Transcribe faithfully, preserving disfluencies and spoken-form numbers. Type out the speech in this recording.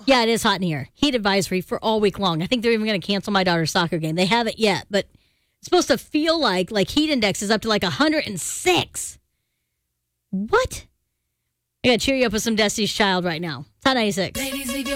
Yeah, it is hot in here. Heat advisory for all week long. I think they're even going to cancel my daughter's soccer game. They haven't yet, but it's supposed to feel like like heat index is up to like one hundred six. What? I got to cheer you up with some Destiny's Child right now. It's Hot ninety-six.